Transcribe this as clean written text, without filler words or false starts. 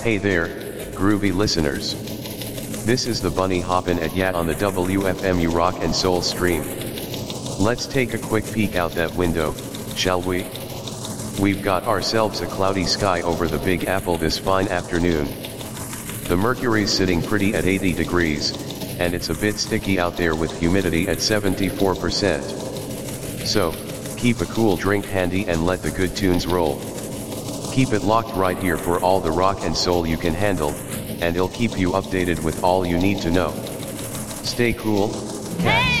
Hey there, groovy listeners. This is the Bunny hoppin' at Yat on the WFMU Rock and Soul stream. Let's take a quick peek out that window, shall we? We've got ourselves a cloudy sky over the Big Apple this fine afternoon. The mercury's sitting pretty at 80 degrees, and it's a bit sticky out there with humidity at 74%. So, keep a cool drink handy and let the good tunes roll. Keep it locked right here for all the rock and soul you can handle, and it'll keep you updated with all you need to know. Stay cool, cats.